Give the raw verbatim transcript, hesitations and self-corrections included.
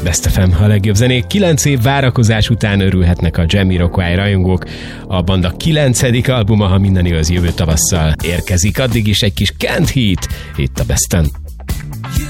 Best ef em, a legjobb zenék. Kilenc év várakozás után örülhetnek a Jamiroquai rajongók. A banda kilencedik albuma, ha minden igaz, jövő tavasszal érkezik. Addig is egy kis Can't Heat itt a Besten.